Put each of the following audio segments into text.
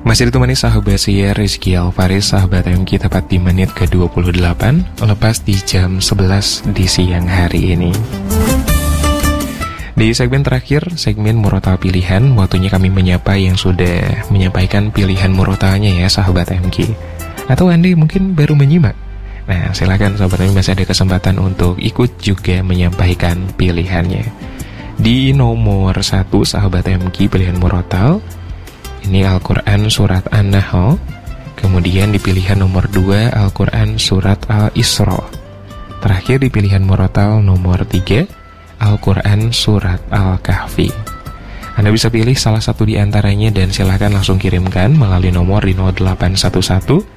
Masih ditemani sahabat saya Rizky Alfaris, sahabat MQ, tepat di menit ke-28, lepas di jam 11 di siang hari ini. Di segmen terakhir, segmen murotal pilihan, waktunya kami menyapa yang sudah menyampaikan pilihan murotalnya ya sahabat MQ. Atau Anda mungkin baru menyimak. Nah, silakan sahabat MQ, masih ada kesempatan untuk ikut juga menyampaikan pilihannya. Di nomor 1 sahabat MQ pilihan murotal, ini Al-Quran Surat An-Nahl. Kemudian di pilihan nomor 2 Al-Quran Surat Al-Isra. Terakhir di pilihan murotal nomor 3 Al-Quran Surat Al-Kahfi. Anda bisa pilih salah satu di antaranya dan silahkan langsung kirimkan melalui nomor di 0811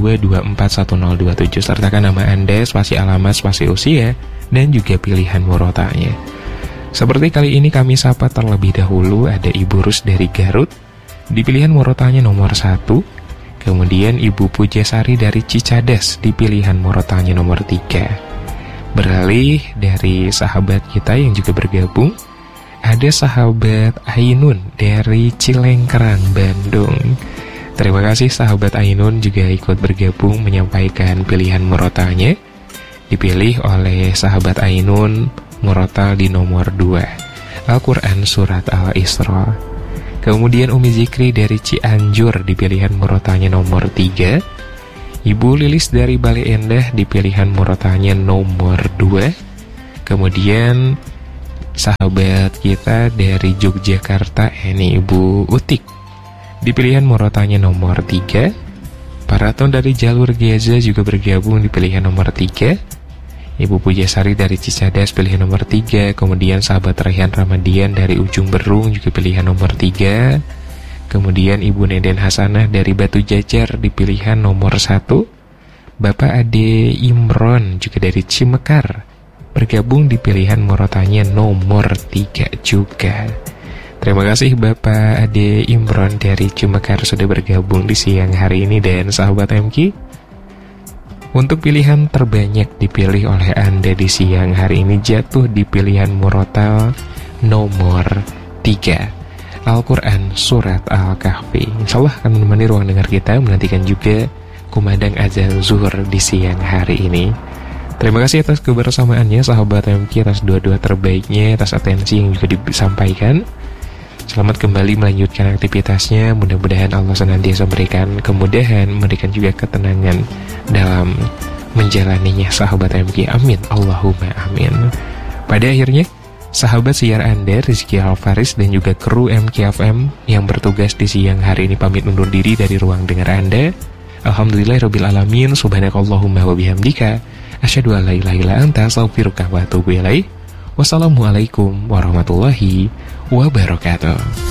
2241027. Sertakan nama Anda, spasi alamat, spasi usia, dan juga pilihan murotalnya. Seperti kali ini kami sapa terlebih dahulu ada Ibu Rus dari Garut. Di pilihan murotalnya nomor 1. Kemudian Ibu Pujasari dari Cicadas di pilihan murotalnya nomor 3. Beralih dari sahabat kita yang juga bergabung, ada sahabat Ainun dari Cilengkerang, Bandung. Terima kasih sahabat Ainun juga ikut bergabung menyampaikan pilihan murotalnya. Dipilih oleh sahabat Ainun murotal di nomor 2 Al-Quran Surat Al-Isra. Kemudian Umi Zikri dari Cianjur di pilihan murotalnya nomor 3. Ibu Lilis dari Bale Endah di pilihan murotalnya nomor 2. Kemudian sahabat kita dari Yogyakarta, ini Ibu Utik di pilihan murotalnya nomor 3. Paraton dari jalur Gaza juga bergabung di pilihan nomor 3. Ibu Pujasari dari Cicadas pilihan nomor 3. Kemudian sahabat Rayhan Ramadian dari Ujung Berung juga pilihan nomor 3. Kemudian Ibu Neden Hasanah dari Batu Jajar di pilihan nomor 1. Bapak Ade Imron juga dari Cimekar bergabung di pilihan murotalnya nomor 3 juga. Terima kasih Bapak Ade Imron dari Cimekar sudah bergabung di siang hari ini. Dan sahabat MQ, untuk pilihan terbanyak dipilih oleh Anda di siang hari ini jatuh di pilihan murotal nomor 3 Al-Quran Surat Al-Kahfi. Insyaallah akan menemani ruang dengar kita, menantikan juga kumandang azan zuhur di siang hari ini. Terima kasih atas kebersamaannya sahabat MQ, atas doa-doa terbaiknya, atas atensi yang juga disampaikan. Selamat kembali melanjutkan aktivitasnya. Mudah-mudahan Allah senantiasa memberikan kemudahan, memberikan juga ketenangan dalam menjalaninya sahabat MQ. Amin, Allahumma amin. Pada akhirnya, sahabat siar Anda Rizky Alfaris dan juga kru MQFM yang bertugas di siang hari ini pamit undur diri dari ruang dengar Anda. Alhamdulillahirabbil alamin, subhanakallahumma wa bihamdika, asyhadu an la ilaha illa anta, astaghfiruka wa atubu ilaik. Wassalamualaikum warahmatullahi wabarakatuh.